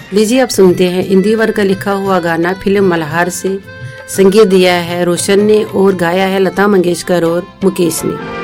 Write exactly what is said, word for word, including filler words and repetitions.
लीजिए अब सुनते हैं इंदिवर का लिखा हुआ गाना फिल्म मल्हार से। संगीत दिया है रोशन ने और गाया है लता मंगेशकर और मुकेश ने।